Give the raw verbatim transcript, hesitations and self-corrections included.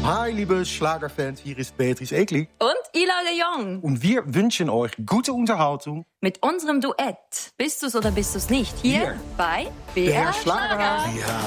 Hi, liebe Schlagerfans, hier ist Beatrice Egli. Und Ila de Jong. Und wir wünschen euch gute Unterhaltung mit unserem Duett Bist du's oder bist du's nicht? Hier, Hier. bei B R Der Schlager. Schlager. Ja.